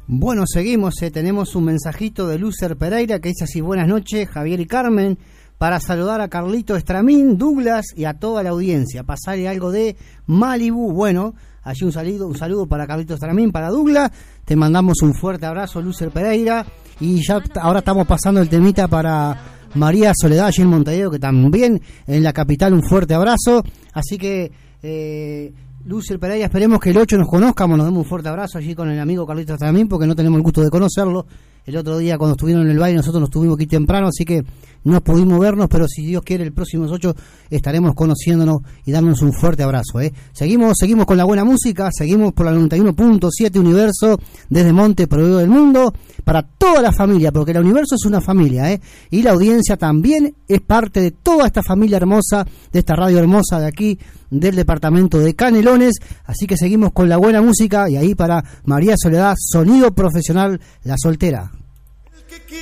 Bueno, seguimos, tenemos un mensajito de Lucer Pereira que dice así: buenas noches, Javier y Carmen, para saludar a Carlito Estramín, Douglas y a toda la audiencia, pasarle algo de Malibu. Bueno, allí un saludo para Carlito Estramín, para Douglas, te mandamos un fuerte abrazo, Lucer Pereira, y ya ahora estamos pasando el temita para María Soledad allí en Montevideo, que también en la capital, un fuerte abrazo. Así que Lucer Pereira, esperemos que el 8 nos conozcamos, nos demos un fuerte abrazo allí con el amigo Carlitos también, porque no tenemos el gusto de conocerlo. El otro día cuando estuvieron en el baile nosotros nos tuvimos aquí temprano, así que no pudimos vernos, pero si Dios quiere el próximo 8 estaremos conociéndonos y dándonos un fuerte abrazo. Seguimos con la buena música, seguimos por la 91.7 Universo, desde Monte Prohibido del Mundo, para toda la familia, porque el Universo es una familia, y la audiencia también es parte de toda esta familia hermosa, de esta radio hermosa de aquí, del departamento de Canelones. Así que seguimos con la buena música, y ahí para María Soledad, sonido profesional, La Soltera.